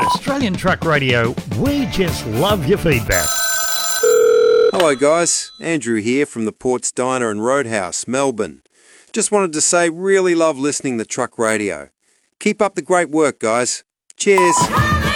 Australian Truck Radio, we just love your feedback. Hello guys, Andrew here from the Ports Diner and Roadhouse, Melbourne. Just wanted to say really love listening to Truck Radio. Keep up the great work guys. Cheers.